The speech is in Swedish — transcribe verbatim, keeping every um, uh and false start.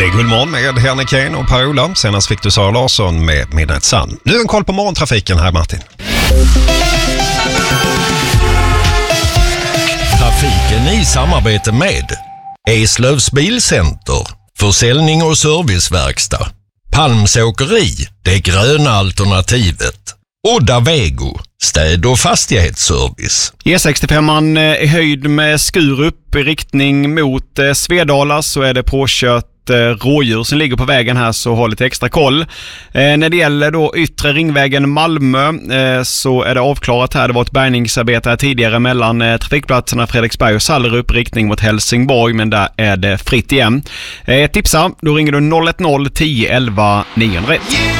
Det är Gullmorgon med Henrik Kane och Per-Ola. Senast fick du Sara Larsson med Midnight Sun. Nu en koll på morgontrafiken här, Martin. Trafiken i samarbete med Eslövs Bilcenter, försäljning och serviceverkstad, Palms åkeri, det gröna alternativet, Odda Vego, städ- och fastighetsservice. E sextiofem är höjd med Skurup i riktning mot eh, Svedala, så är det påkört eh, rådjur som ligger på vägen här, så håll lite extra koll. Eh, när det gäller då yttre ringvägen Malmö eh, så är det avklarat här. Det var ett bärgningsarbete här tidigare mellan eh, trafikplatserna Fredriksberg och Sallerup i riktning mot Helsingborg, men där är det fritt igen. Eh, tipsa, då ringer du noll ett noll tio elva niohundraett.